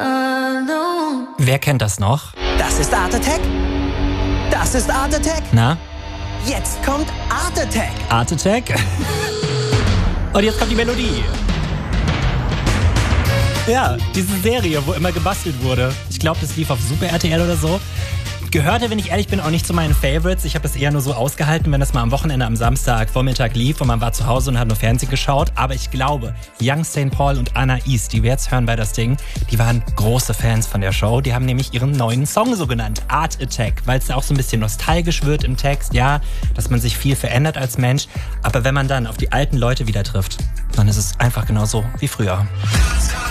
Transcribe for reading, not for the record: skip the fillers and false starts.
Wer kennt das noch? Das ist Art Attack. Das ist Art Attack. Na? Jetzt kommt Art Attack. Art Attack? Und jetzt kommt die Melodie. Ja, diese Serie, wo immer gebastelt wurde. Ich glaube, das lief auf Super RTL oder so. Gehörte, wenn ich ehrlich bin, auch nicht zu meinen Favorites. Ich habe das eher nur so ausgehalten, wenn das mal am Wochenende, am Samstag, Vormittag lief und man war zu Hause und hat nur Fernsehen geschaut. Aber ich glaube, Young St. Paul und Anna East, die wir jetzt hören bei Das Ding, die waren große Fans von der Show. Die haben nämlich ihren neuen Song so genannt, Art Attack, weil es da auch so ein bisschen nostalgisch wird im Text. Ja, dass man sich viel verändert als Mensch. Aber wenn man dann auf die alten Leute wieder trifft, dann ist es einfach genauso wie früher.